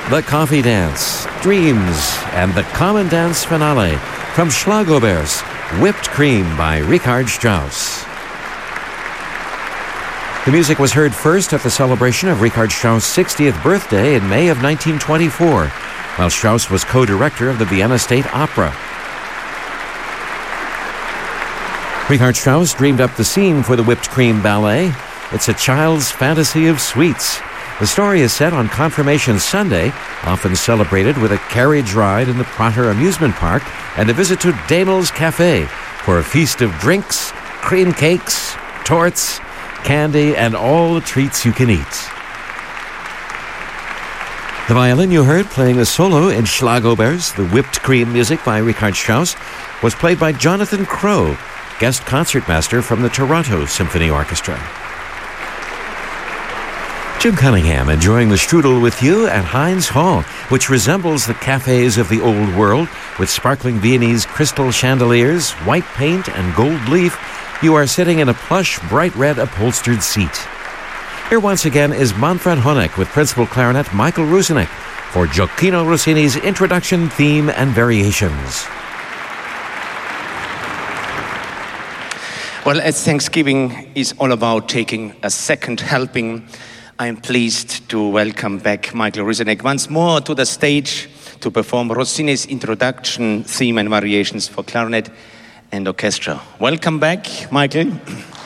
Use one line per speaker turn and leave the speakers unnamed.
The Coffee Dance, Dreams, and the Common Dance finale from Schlagobers, Whipped Cream by Richard Strauss. The music was heard first at the celebration of Richard Strauss' 60th birthday in May of 1924, while Strauss was co-director of the Vienna State Opera. Richard Strauss dreamed up the scene for the Whipped Cream Ballet. It's a child's fantasy of sweets. The story is set on Confirmation Sunday, often celebrated with a carriage ride in the Prater Amusement Park and a visit to Daiml's Cafe for a feast of drinks, cream cakes, torts, candy, and all the treats you can eat. The violin you heard playing a solo in Schlagobers, the Whipped Cream music by Richard Strauss, was played by Jonathan Crowe, guest concertmaster from the Toronto Symphony Orchestra. Jim Cunningham enjoying the strudel with you at Heinz Hall, which resembles the cafes of the old world with sparkling Viennese crystal chandeliers, white paint, and gold leaf. You are sitting in a plush, bright red upholstered seat. Here once again is Manfred Honeck with principal clarinet Michael Rusinek for Gioacchino Rossini's introduction, theme, and variations.
Well, as Thanksgiving is all about taking a second helping, I am pleased to welcome back Michael Rusinek once more to the stage to perform Rossini's introduction, theme, and variations for clarinet and orchestra. Welcome back, Michael.